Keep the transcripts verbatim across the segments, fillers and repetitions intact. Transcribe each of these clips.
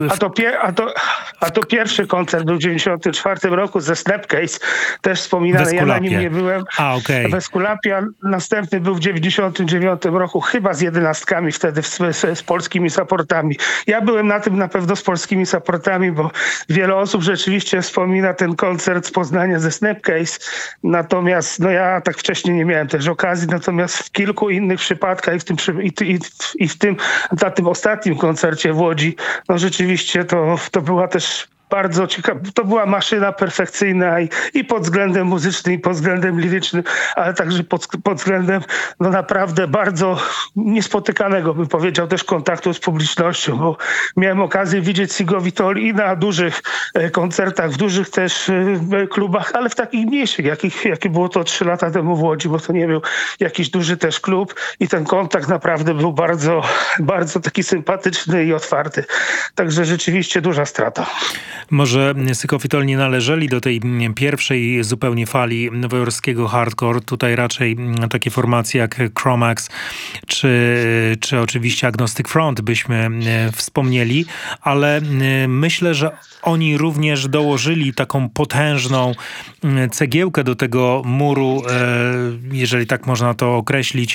A to, pie, a, to, a to pierwszy koncert był w dziewięćdziesiątym czwartym roku ze Snapcase, też wspominany, ja na nim nie byłem. A, okej. W Esculapie, a następny był w dziewięćdziesiątym dziewiątym roku, chyba z jedenastkami wtedy, z, z, z polskimi supportami. Ja byłem na tym na pewno z polskimi supportami, bo wiele osób rzeczywiście wspomina ten koncert z Poznania ze Snapcase, natomiast no ja tak wcześniej nie miałem też okazji, natomiast w kilku innych przypadkach i w tym, i, i, i w tym na tym ostatnim koncercie w Łodzi, no rzeczywiście To, to była też bardzo ciekawa, to była maszyna perfekcyjna i, i pod względem muzycznym, i pod względem lirycznym, ale także pod, pod względem no naprawdę bardzo niespotykanego, bym powiedział, też kontaktu z publicznością, bo miałem okazję widzieć Sigo Vitol i na dużych e, koncertach, w dużych też e, klubach, ale w takich mniejszych, jakich, jakie było to trzy lata temu w Łodzi, bo to nie był jakiś duży też klub i ten kontakt naprawdę był bardzo, bardzo taki sympatyczny i otwarty. Także rzeczywiście duża strata. Może Sigo Vitol nie należeli do tej pierwszej zupełnie fali nowojorskiego hardcore. Tutaj raczej takie formacje jak Chromax czy, czy oczywiście Agnostic Front byśmy wspomnieli, ale myślę, że oni również dołożyli taką potężną cegiełkę do tego muru, jeżeli tak można to określić,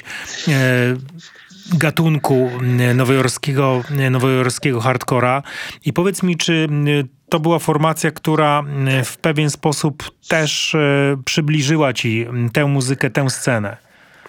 gatunku nowojorskiego, nowojorskiego hardcora. I powiedz mi, czy to była formacja, która w pewien sposób też przybliżyła ci tę muzykę, tę scenę?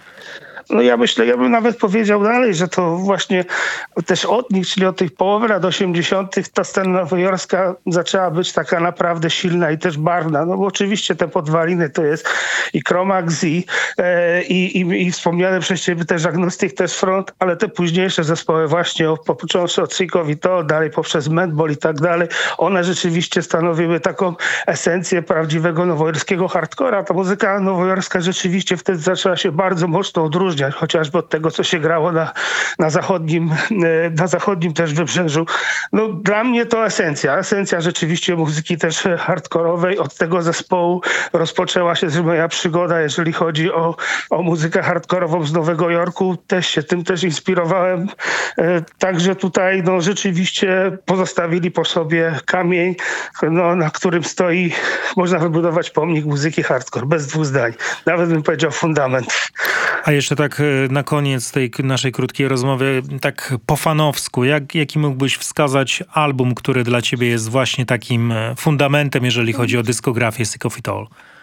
No ja myślę, ja bym nawet powiedział dalej, że to właśnie też od nich, czyli od tych połowy lat osiemdziesiątych ta scena nowojorska zaczęła być taka naprawdę silna i też barwna. No bo oczywiście te podwaliny to jest i Chromax i, e, i, i, i wspomniane przez ciebie też Agnostic też Front, ale te późniejsze zespoły właśnie, począwszy od Sigo Vitol, dalej poprzez Madball i tak dalej, one rzeczywiście stanowiły taką esencję prawdziwego nowojorskiego hardcora. Ta muzyka nowojorska rzeczywiście wtedy zaczęła się bardzo mocno odróżniać, chociażby od tego, co się grało na, na zachodnim, na zachodnim też wybrzeżu. No, dla mnie to esencja. Esencja rzeczywiście muzyki też hardkorowej. Od tego zespołu rozpoczęła się moja przygoda, jeżeli chodzi o, o muzykę hardkorową z Nowego Jorku. Też się tym też inspirowałem. Także tutaj no, rzeczywiście pozostawili po sobie kamień, no, na którym stoi, można wybudować pomnik muzyki hardcore, bez dwóch zdań. Nawet bym powiedział fundament. A jeszcze tak na koniec tej naszej krótkiej rozmowy, tak po fanowsku, jak, jaki mógłbyś wskazać album, który dla ciebie jest właśnie takim fundamentem, jeżeli chodzi o dyskografię Sigo Vitol?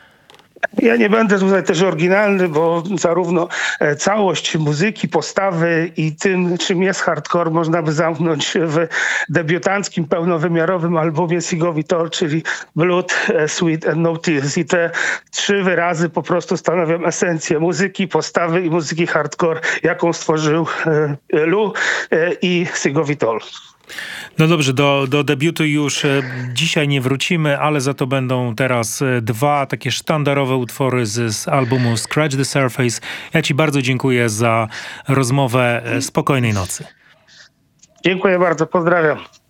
Ja nie będę tutaj też oryginalny, bo zarówno całość muzyki, postawy i tym, czym jest hardcore, można by zamknąć w debiutanckim, pełnowymiarowym albumie Sigo Vitol, czyli Blood, Sweat and No Tears. I te trzy wyrazy po prostu stanowią esencję muzyki, postawy i muzyki hardcore, jaką stworzył Lou i Sigo Vitol. No dobrze, do, do debiutu już dzisiaj nie wrócimy, ale za to będą teraz dwa takie sztandarowe utwory z, z albumu Scratch the Surface. Ja ci bardzo dziękuję za rozmowę. Spokojnej nocy. Dziękuję bardzo, pozdrawiam.